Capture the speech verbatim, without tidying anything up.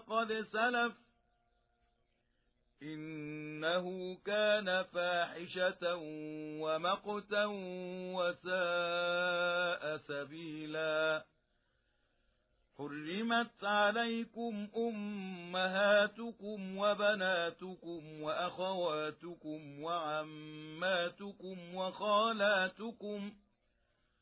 قد سلف إنه كان فاحشة ومقتا وساء سبيلا. حرمت عليكم أمهاتكم وبناتكم وأخواتكم وعماتكم وخالاتكم